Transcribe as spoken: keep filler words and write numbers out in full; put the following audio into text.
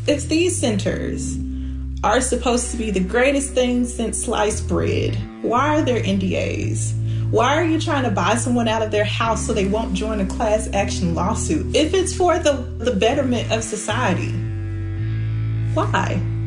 If these centers are supposed to be the greatest thing since sliced bread, why are there N D As? Why are you trying to buy someone out of their house so they won't join a class action lawsuit? If it's for the, the betterment of society, why?